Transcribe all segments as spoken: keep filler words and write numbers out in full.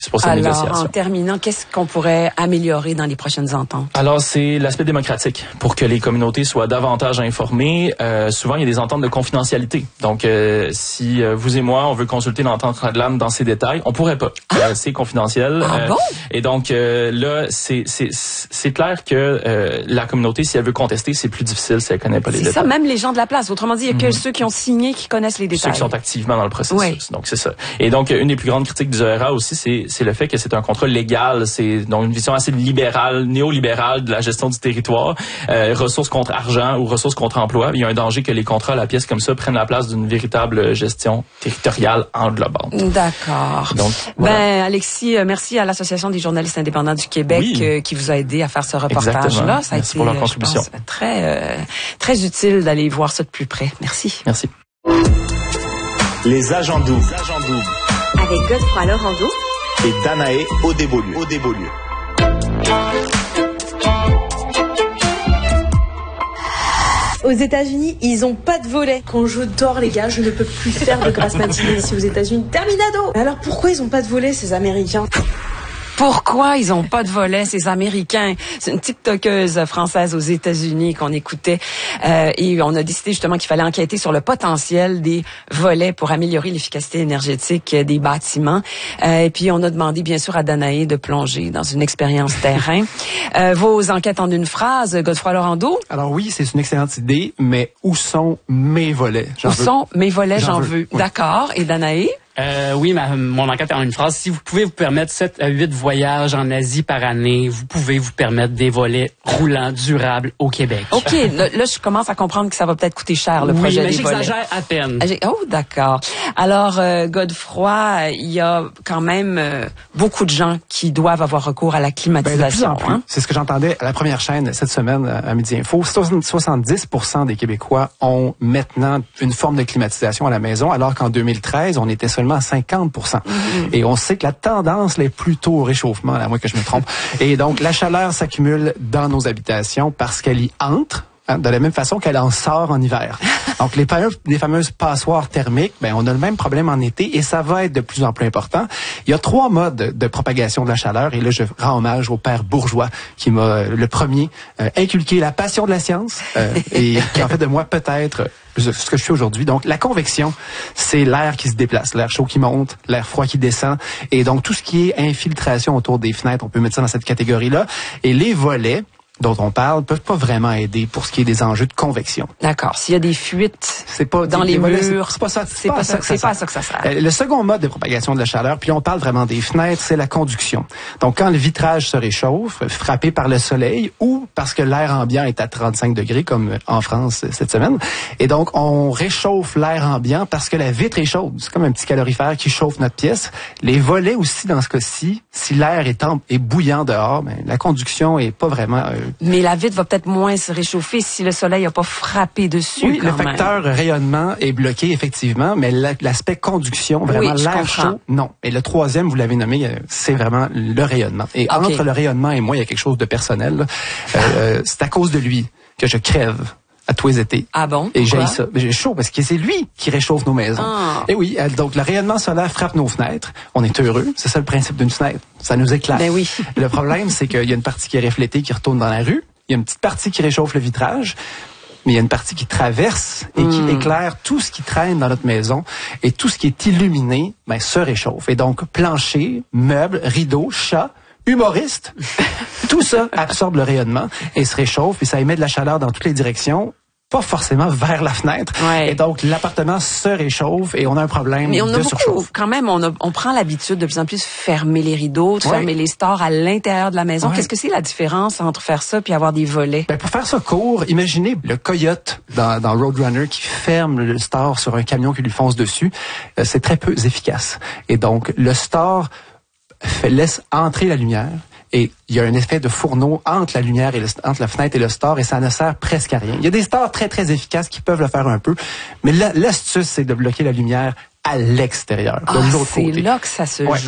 C'est pour ça Alors, négociation. en terminant, qu'est-ce qu'on pourrait améliorer dans les prochaines ententes? Alors, c'est l'aspect démocratique pour que les communautés soient davantage informées. Euh, souvent, il y a des ententes de confidentialité. Donc, euh, si euh, vous et moi, on veut consulter l'entente Radlan dans ses détails, on pourrait pas. Ah? Euh, c'est confidentiel. Ah euh, bon? Et donc, euh, là, c'est, c'est, c'est clair que euh, la communauté, si elle veut contester, c'est plus difficile si elle connaît pas les c'est détails. C'est ça, même les gens de la place. Autrement dit, il y a que Mm-hmm. ceux qui ont signé qui connaissent les détails. Ceux qui sont activement dans le processus. Oui. Donc, c'est ça. Et donc, une des plus grandes critiques du O R A aussi, c'est, c'est le fait que c'est un contrat légal. C'est donc une vision assez libérale, néolibérale de la gestion du territoire. Euh, ressources contre argent ou ressources contre emploi. Il y a un danger que les contrats à la pièce comme ça prennent la place d'une véritable gestion territoriale englobante. D'accord. Donc, voilà. Ben, Alexis, euh, merci à l'Association des journalistes indépendants du Québec Oui. euh, qui vous a aidé à faire ce reportage-là. Ça a merci été, pour leur euh, contribution. je pense, très, euh, très utile d'aller voir ça de plus près. Merci. Merci. Les agents doubles. Les agents doubles. Avec Godefroy Laurando et Danae Audébolieu. Audébolieu. Aux États-Unis, ils ont pas de volet. Quand je dors, les gars, je ne peux plus faire de grasse matinée ici aux États-Unis. Terminado. Alors pourquoi ils ont pas de volet, ces Américains? Pourquoi ils ont pas de volet, ces Américains? C'est une TikTokeuse française aux États-Unis qu'on écoutait euh, et on a décidé justement qu'il fallait enquêter sur le potentiel des volets pour améliorer l'efficacité énergétique des bâtiments. Euh, et puis on a demandé bien sûr à Danae de plonger dans une expérience terrain. Euh, vos enquêtes en une phrase, Godefroy Laurando? Alors oui, c'est une excellente idée, mais où sont mes volets? J'en où veux. sont mes volets? J'en, J'en veux. veux. Oui. D'accord. Et Danae? Euh, oui, ma, mon enquête en une phrase. Si vous pouvez vous permettre sept à huit voyages en Asie par année, vous pouvez vous permettre des volets roulants durables au Québec. OK. Là, là, je commence à comprendre que ça va peut-être coûter cher, le oui, projet mais des volets. j'exagère à peine. Oh, d'accord. Alors, euh, Godefroy, il y a quand même euh, beaucoup de gens qui doivent avoir recours à la climatisation. Ben, de plus en plus. Hein? C'est ce que j'entendais à la première chaîne cette semaine à Midi Info. soixante-dix pour cent des Québécois ont maintenant une forme de climatisation à la maison, alors qu'en deux mille treize, on était seulement à cinquante pour cent. Mm-hmm. Et on sait que la tendance est plutôt au réchauffement, à moins que je me trompe. Et donc, la chaleur s'accumule dans nos habitations parce qu'elle y entre, hein, de la même façon qu'elle en sort en hiver. Donc, les fameuses, les fameuses passoires thermiques, ben, on a le même problème en été et ça va être de plus en plus important. Il y a trois modes de propagation de la chaleur et là, je rends hommage au père Bourgeois qui m'a, euh, le premier, euh, inculqué la passion de la science euh, et qui en fait de moi peut-être ce que je fais aujourd'hui. Donc, la convection, c'est l'air qui se déplace, l'air chaud qui monte, l'air froid qui descend. Et donc, tout ce qui est infiltration autour des fenêtres, on peut mettre ça dans cette catégorie-là. Et les volets dont on parle peuvent pas vraiment aider pour ce qui est des enjeux de convection. D'accord. S'il y a des fuites c'est pas, dans les, les volets, murs, c'est pas ça. C'est pas, pas ça, ça, c'est pas ça que ça sert. Le second mode de propagation de la chaleur, puis on parle vraiment des fenêtres, c'est la conduction. Donc, quand le vitrage se réchauffe, frappé par le soleil ou parce que l'air ambiant est à trente-cinq degrés, comme en France cette semaine, et donc on réchauffe l'air ambiant parce que la vitre est chaude. C'est comme un petit calorifère qui chauffe notre pièce. Les volets aussi, dans ce cas-ci, si l'air est, en, est bouillant dehors, ben, la conduction est pas vraiment... Euh, Mais la vitre va peut-être moins se réchauffer si le soleil n'a pas frappé dessus. Oui, quand le facteur même. rayonnement est bloqué, effectivement, mais l'aspect conduction, vraiment oui, l'air chaud, non. Et le troisième, vous l'avez nommé, c'est vraiment le rayonnement. Et okay. entre le rayonnement et moi, il y a quelque chose de personnel. Euh, c'est à cause de lui que je crève à tous les étés. Ah bon? Et j'ai ça. J'ai chaud parce que c'est lui qui réchauffe nos maisons. Ah. Et oui, donc le rayonnement solaire frappe nos fenêtres. On est heureux. C'est ça le principe d'une fenêtre. Ça nous éclaire. Ben oui. Le problème, c'est qu'il y a une partie qui est reflétée, qui retourne dans la rue. Il y a une petite partie qui réchauffe le vitrage, mais il y a une partie qui traverse et qui mmh. éclaire tout ce qui traîne dans notre maison. Et tout ce qui est illuminé, ben, se réchauffe. Et donc, plancher, meubles, rideaux, chats, humoristes, tout ça absorbe le rayonnement et se réchauffe et ça émet de la chaleur dans toutes les directions. Pas forcément vers la fenêtre. Ouais. Et donc, l'appartement se réchauffe et on a un problème Mais on a de beaucoup, surchauffe. Quand même, on, a, on prend l'habitude de plus en plus de fermer les rideaux, de ouais. fermer les stores à l'intérieur de la maison. Ouais. Qu'est-ce que c'est la différence entre faire ça puis avoir des volets? Ben, pour faire ça court, imaginez le coyote dans, dans Roadrunner qui ferme le store sur un camion qui lui fonce dessus. Euh, c'est très peu efficace. Et donc, le store fait, laisse entrer la lumière. Et il y a un effet de fourneau entre la lumière et le, entre la fenêtre et le store et ça ne sert presque à rien. Il y a des stores très, très efficaces qui peuvent le faire un peu, mais l'astuce, c'est de bloquer la lumière à l'extérieur, ah, de l'autre c'est côté. là que ça se ouais. joue.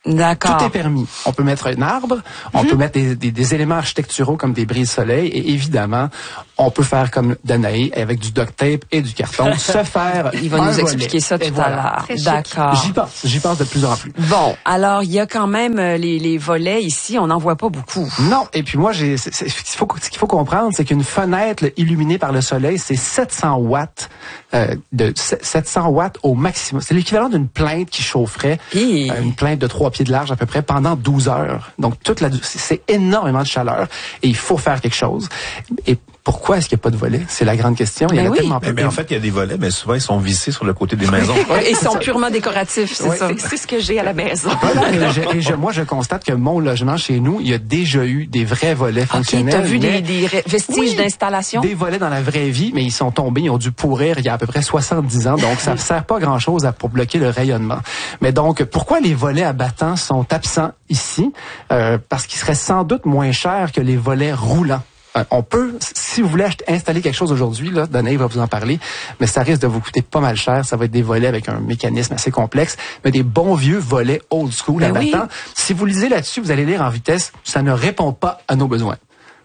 D'accord. Tout est permis. On peut mettre un arbre, on mm-hmm. peut mettre des, des, des éléments architecturaux comme des brise-soleil et évidemment, on peut faire comme Danae avec du duct tape et du carton, se faire Il va un nous volet. expliquer ça tout voilà. à l'heure. Très chic. D'accord. J'y pense, j'y pense de plus en plus. Bon, alors il y a quand même euh, les, les volets ici, on n'en voit pas beaucoup. Non, et puis moi, j'ai, c'est, c'est, ce qu'il faut, ce qu'il faut comprendre, c'est qu'une fenêtre là, illuminée par le soleil, c'est sept cents watts, euh, de sept cents watts au maximum. C'est l'équivalent d'une plainte qui chaufferait, Et... euh, une plainte de trois pieds de large à peu près pendant douze heures. Donc toute la, c'est énormément de chaleur et il faut faire quelque chose. Et pourquoi est-ce qu'il n'y a pas de volets? C'est la grande question. Il y en a oui. tellement Mais, mais en fait, il y a des volets, mais souvent, ils sont vissés sur le côté des maisons. Et ils sont purement décoratifs, c'est Ouais. ça. C'est ce que j'ai à la maison. Voilà, et je, et je, moi, je constate que mon logement chez nous, il y a déjà eu des vrais volets fonctionnels. Tu as vu mais- des, des vestiges Oui, d'installation? Des volets dans la vraie vie, mais ils sont tombés, ils ont dû pourrir il y a à peu près soixante-dix ans, donc ça ne sert pas grand-chose à, pour bloquer le rayonnement. Mais donc, pourquoi les volets à battants sont absents ici? Euh, parce qu'ils seraient sans doute moins chers que les volets roulants. Euh, on peut, si vous voulez acheter, installer quelque chose aujourd'hui, là, Danae va vous en parler, mais ça risque de vous coûter pas mal cher. Ça va être des volets avec un mécanisme assez complexe, mais des bons vieux volets old school Ben à oui. battants. Si vous lisez là-dessus, vous allez lire en vitesse, ça ne répond pas à nos besoins.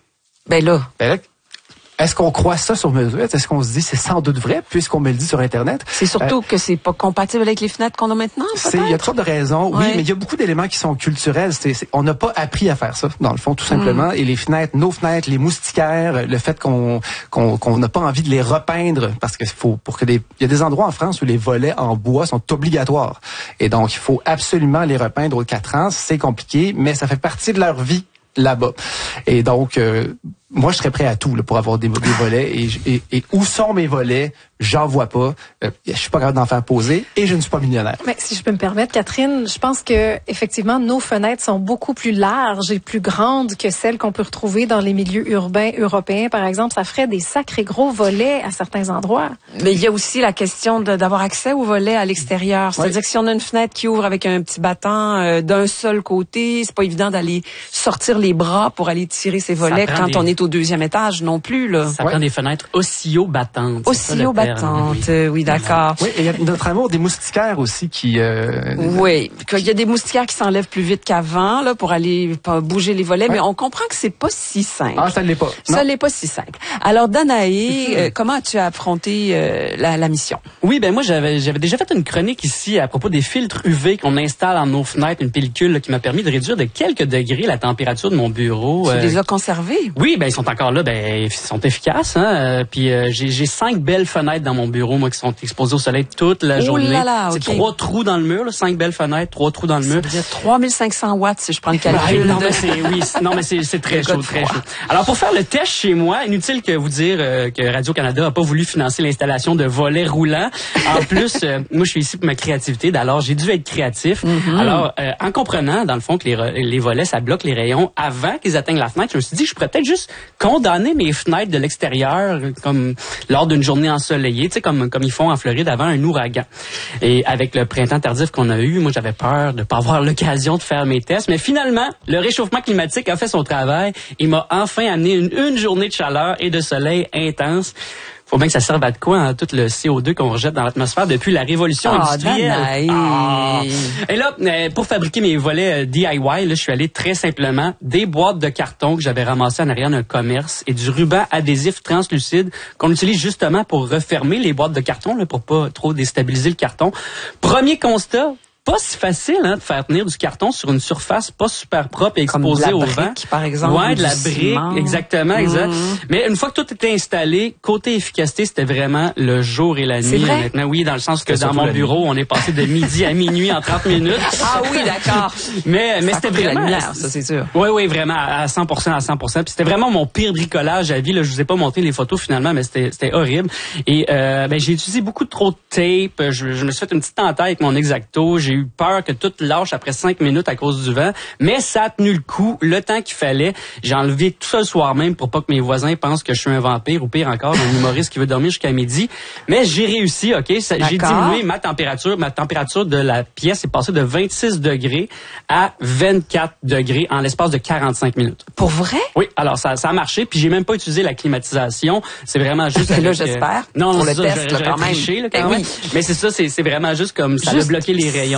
Ben là, Ben là, est-ce qu'on croit ça sur mesure? Est-ce qu'on se dit c'est sans doute vrai puisqu'on me le dit sur Internet? c'est surtout euh, que c'est pas compatible avec les fenêtres qu'on a maintenant, C'est, il y a peut-être? trop de raisons, oui, Ouais. mais il y a beaucoup d'éléments qui sont culturels. C'est, c'est, on n'a pas appris à faire ça, dans le fond, tout simplement. Mm. Et les fenêtres, nos fenêtres, les moustiquaires, le fait qu'on qu'on qu'on n'a pas envie de les repeindre, parce que faut pour que des, il y a des endroits en France où les volets en bois sont obligatoires, et donc il faut absolument les repeindre aux quatre ans. C'est compliqué, mais ça fait partie de leur vie là-bas. Et donc, euh, moi, je serais prêt à tout là, pour avoir des, des volets. Et, et, et où sont mes volets? J'en vois pas. Euh, je suis pas capable d'en faire poser et je ne suis pas millionnaire. Mais si je peux me permettre, Catherine, je pense que effectivement nos fenêtres sont beaucoup plus larges et plus grandes que celles qu'on peut retrouver dans les milieux urbains européens, par exemple. Ça ferait des sacrés gros volets à certains endroits. Mais il y a aussi la question de, d'avoir accès aux volets à l'extérieur. C'est-à-dire Oui. que si on a une fenêtre qui ouvre avec un petit battant euh, d'un seul côté, c'est pas évident d'aller sortir les bras pour aller tirer ces volets prend quand des- on est au deuxième étage non plus, là. Ça Ouais. prend des fenêtres oscillo-battantes. c'est ça, le terme, Oscillo-battantes, oui. euh, oui, d'accord. Oui, et il y a notre amour des moustiquaires aussi qui... Euh, Oui, qu'il y a des moustiquaires qui s'enlèvent plus vite qu'avant là pour aller pas bouger les volets, Ouais. mais on comprend que c'est pas si simple. Ah, ça ne l'est pas. Ça Non. l'est pas si simple. Alors Danae, euh, comment as-tu affronté euh, la, la mission? Oui, ben moi j'avais j'avais déjà fait une chronique ici à propos des filtres U V qu'on installe en nos fenêtres, une pellicule là, qui m'a permis de réduire de quelques degrés la température de mon bureau. Tu Euh, les as conservés? Oui, ben ils sont encore là, ben ils sont efficaces. Hein? Euh, puis euh, j'ai j'ai cinq belles fenêtres dans mon bureau, moi, qui sont exposées au soleil toute la Oh journée. là là, C'est ok. trois trous dans le mur, là, cinq belles fenêtres, trois trous dans le Ça mur. veut dire trois mille cinq cents watts si je prends le calcul. Ouais, non, de- mais c'est, oui, c'est- non, mais c'est, c'est très Le chaud, code très froid. chaud. Alors, pour faire le test chez moi, inutile que vous dire euh, que Radio-Canada a pas voulu financer l'installation de volets roulants. En plus, euh, moi, je suis ici pour ma créativité, alors j'ai dû être créatif. Mm-hmm. Alors, euh, en comprenant, dans le fond, que les, re- les volets, ça bloque les rayons avant qu'ils atteignent la fenêtre, je me suis dit, je pourrais peut-être juste condamner mes fenêtres de l'extérieur, euh, comme lors d'une journée ensoleillée, tu sais, comme, comme ils font en Floride avant un ouragan. Et avec le printemps tardif qu'on a eu, moi, j'avais peur de pas avoir l'occasion de faire mes tests. Mais finalement, le réchauffement climatique a fait son travail. Il m'a enfin amené une, une journée de chaleur et de soleil intense. Faut bien que ça serve à de quoi, hein, tout le C O deux qu'on rejette dans l'atmosphère depuis la révolution Ah, industrielle. Danae. Ah. Et là, euh, pour fabriquer mes volets euh, D I Y, là, je suis allé très simplement des boîtes de carton que j'avais ramassées en arrière d'un commerce et du ruban adhésif translucide qu'on utilise justement pour refermer les boîtes de carton, là, pour pas trop déstabiliser le carton. Premier constat, pas si facile, hein, de faire tenir du carton sur une surface pas super propre et Comme de exposée la au brique, vent. par exemple, Ouais, ou de du la brique, ciment. exactement, exact. Mhm. Mais une fois que tout était installé, côté efficacité, c'était vraiment le jour et la C'est nuit. vrai? Maintenant, oui, dans le sens que C'était dans surtout mon la bureau, on est passé de midi à minuit en trente minutes. Ah oui, d'accord. Mais, mais Ça a c'était coupé la vraiment... lumière, ça, c'est sûr. Oui, oui, vraiment, à cent pour cent, à cent pour cent. Puis c'était vraiment mon pire bricolage à vie. Là, je vous ai pas montré les photos finalement, mais c'était, c'était horrible. Et euh, ben, j'ai utilisé beaucoup trop de tape. Je, je me suis fait une petite entaille avec mon X-Acto. J'ai eu peur que tout lâche après cinq minutes à cause du vent. Mais ça a tenu le coup, le temps qu'il fallait. J'ai enlevé tout ça le soir même pour pas que mes voisins pensent que je suis un vampire ou pire encore, un humoriste qui veut dormir jusqu'à midi. Mais j'ai réussi, OK? Ça, j'ai D'accord. diminué ma température. Ma température de la pièce est passée de vingt-six degrés à vingt-quatre degrés en l'espace de quarante-cinq minutes. Pour vrai? Oui, alors ça, ça a marché, puis j'ai même pas utilisé la climatisation. C'est vraiment juste... Là, avec, j'espère, non, pour c'est le ça, test, j'aurais- là, j'aurais quand même. triché, là, quand Eh même. oui. Mais c'est ça, c'est, c'est vraiment juste comme ça a Juste bloqué les rayons.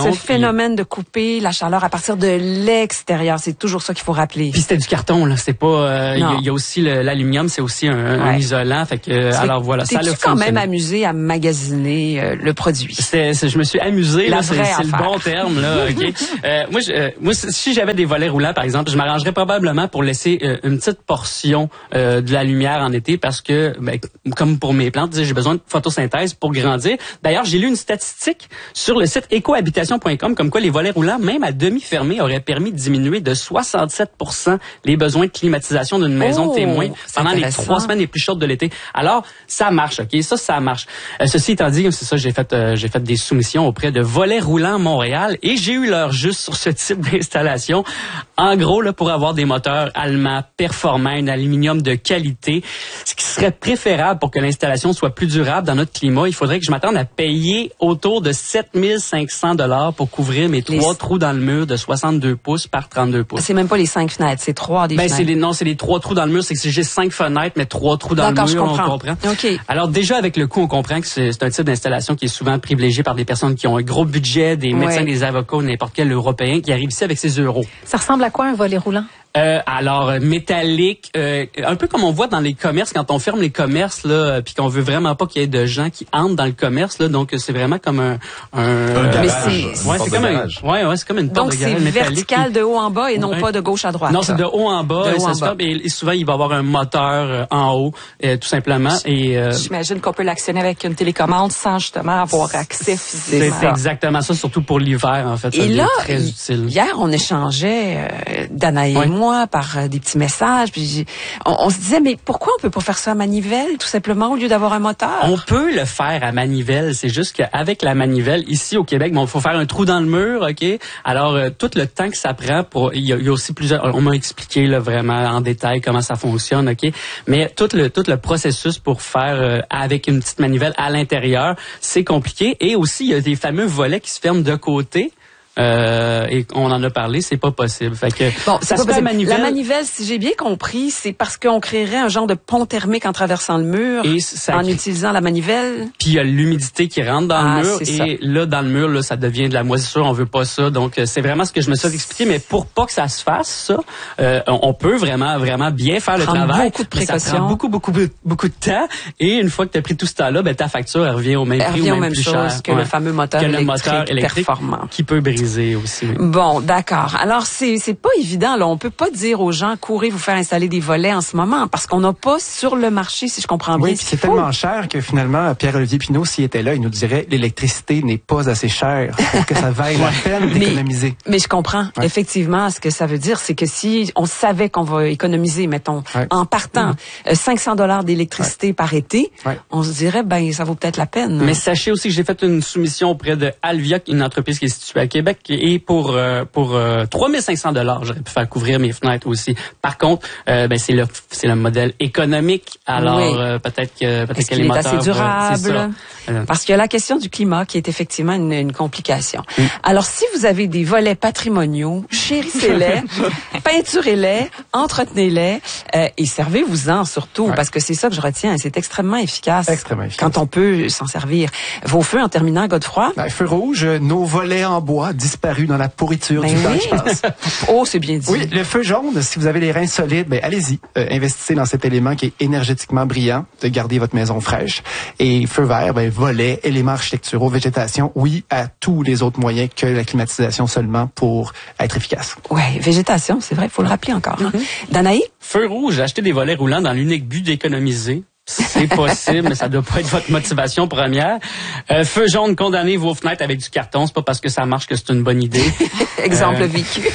ce puis, phénomène de couper la chaleur à partir de l'extérieur, c'est toujours ça qu'il faut rappeler. Puis c'était du carton, là. C'est pas. Euh, il y, y a aussi le, l'aluminium, c'est aussi un, ouais. un isolant. Fait que euh, alors voilà, ça le T'es-tu quand même amusé à magasiner euh, le produit? C'est, c'est, je me suis amusé. La là, vraie c'est, c'est le bon terme là. Ok. euh, moi, je, euh, moi, si j'avais des volets roulants, par exemple, je m'arrangerais probablement pour laisser euh, une petite portion euh, de la lumière en été parce que, ben, comme pour mes plantes, j'ai besoin de photosynthèse pour grandir. D'ailleurs, j'ai lu une statistique sur le site écohabitation point com comme quoi les volets roulants, même à demi fermés, auraient permis de diminuer de soixante-sept pour cent les besoins de climatisation d'une maison oh, témoin pendant les trois semaines les plus chaudes de l'été. Alors, ça marche, ok, ça, ça marche. Euh, ceci étant dit, c'est ça, j'ai fait, euh, j'ai fait des soumissions auprès de Volets Roulants Montréal et j'ai eu l'heure juste sur ce type d'installation. En gros, là, pour avoir des moteurs allemands performants, un aluminium de qualité, ce qui serait préférable pour que l'installation soit plus durable dans notre climat, il faudrait que je m'attende à payer autour de sept mille cinq cents dollars pour couvrir mes trois les... trous dans le mur de soixante-deux pouces par trente-deux pouces. C'est même pas les cinq fenêtres, c'est trois des ben, fenêtres. C'est les, non, c'est les trois trous dans le mur, c'est que c'est juste cinq fenêtres, mais trois trous dans D'accord, le mur, je comprends. on comprend. Okay. Alors déjà, avec le coût, on comprend que c'est, c'est un type d'installation qui est souvent privilégié par des personnes qui ont un gros budget, des médecins, ouais. des avocats, n'importe quel Européen qui arrive ici avec ses euros. Ça ressemble à quoi un volet roulant? Euh, alors euh, métallique, euh, un peu comme on voit dans les commerces quand on ferme les commerces là, puis qu'on veut vraiment pas qu'il y ait de gens qui entrent dans le commerce là, donc c'est vraiment comme un, un, un garage, mais c'est, ouais, c'est comme un, ouais, ouais, c'est comme une porte de garage métallique. Donc c'est vertical de haut en bas et non ouais. pas de gauche à droite. Non, c'est de haut en bas. De et, haut en ça bas. Se fait, et souvent il va y avoir un moteur euh, en haut, euh, tout simplement. Et euh, j'imagine qu'on peut l'actionner avec une télécommande sans justement avoir accès physiquement. C'est exactement ça, surtout pour l'hiver en fait. Ça et là, très y, utile. Hier on échangeait, euh, Danae ouais. et moi, par euh, des petits messages, puis on, on se disait mais pourquoi on peut pas faire ça à manivelle tout simplement au lieu d'avoir un moteur? On peut le faire à manivelle, c'est juste qu'avec la manivelle ici au Québec, bon, il faut faire un trou dans le mur, ok. Alors euh, tout le temps que ça prend pour, il y a, il y a aussi plusieurs, on m'a expliqué là vraiment en détail comment ça fonctionne, ok. Mais tout le tout le processus pour faire euh, avec une petite manivelle à l'intérieur, c'est compliqué et aussi il y a des fameux volets qui se ferment de côté. Euh, et on en a parlé, c'est pas possible. Fait que bon, ça c'est pas se fait à manivelle. La manivelle, si j'ai bien compris, c'est parce qu'on créerait un genre de pont thermique en traversant le mur, et ça, en utilisant la manivelle. Puis il y a l'humidité qui rentre dans ah, le mur, et ça. là dans le mur, là, ça devient de la moisissure. On veut pas ça. Donc c'est vraiment ce que je me suis expliqué. Mais pour pas que ça se fasse, ça, euh, on peut vraiment, vraiment bien faire le prendre travail. Beaucoup de précautions. Ça prend beaucoup, beaucoup, beaucoup de temps. Et une fois que tu as pris tout ce temps-là, ben ta facture elle revient au même elle prix revient ou même, même plus chose cher que ouais. le fameux moteur, que électrique, le moteur électrique performant qui peut briser aussi. Oui. Bon, d'accord. Alors c'est c'est pas évident là. On peut pas dire aux gens courez vous faire installer des volets en ce moment parce qu'on n'a pas sur le marché, si je comprends bien. Oui, puis c'est tellement cher que finalement Pierre-Olivier Pinault, s'il était là, il nous dirait l'électricité n'est pas assez chère pour que ça vaille la peine d'économiser. Mais, mais je comprends ouais. effectivement ce que ça veut dire, c'est que si on savait qu'on va économiser, mettons, ouais. en partant mmh. euh, cinq cents dollars d'électricité ouais. par été, ouais. on se dirait ben ça vaut peut-être la peine. Mais sachez aussi que j'ai fait une soumission auprès de Alvia, une entreprise qui est située à Québec, et pour euh, pour euh, trois mille cinq cents dollars, j'aurais pu faire couvrir mes fenêtres aussi. Par contre, euh, ben c'est le c'est le modèle économique. Alors oui. euh, peut-être que peut-être Est-ce que qu'il les est moteurs assez durable. C'est ça. Euh. Parce qu'il y a la question du climat qui est effectivement une, une complication. Mm. Alors si vous avez des volets patrimoniaux, chérissez-les, peinturez-les, entretenez-les euh, et servez-vous-en surtout ouais. parce que c'est ça que je retiens. C'est extrêmement efficace. Extrêmement efficace. Quand on peut s'en servir. Vos feux en terminant, Godefroy. Ben, feu rouge, nos volets en bois disparus dans la pourriture ben du oui. temps, je pense. Oh, c'est bien dit. Oui, le feu jaune, si vous avez les reins solides, ben allez-y, euh, investissez dans cet élément qui est énergétiquement brillant, de garder votre maison fraîche. Et feu vert, ben volets, éléments architecturaux, végétation, oui, à tous les autres moyens que la climatisation seulement pour être efficace. Ouais, végétation, c'est vrai, il faut le rappeler encore. Mm-hmm. Hein. Danaï? Feu rouge, acheter des volets roulants dans l'unique but d'économiser. C'est possible, mais ça doit pas être votre motivation première. Euh, feu jaune, condamnez vos fenêtres avec du carton. C'est pas parce que ça marche que c'est une bonne idée. Exemple euh, vécu.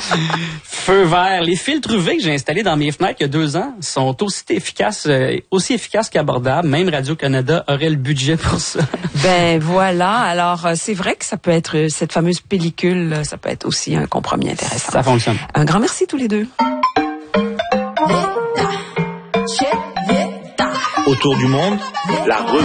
Feu vert, les filtres U V que j'ai installés dans mes fenêtres il y a deux ans sont aussi efficaces, euh, aussi efficaces qu'abordables. Même Radio-Canada aurait le budget pour ça. Ben voilà. Alors c'est vrai que ça peut être cette fameuse pellicule, ça peut être aussi un compromis intéressant. Ça fonctionne. Un grand merci tous les deux. Autour du monde, la revue.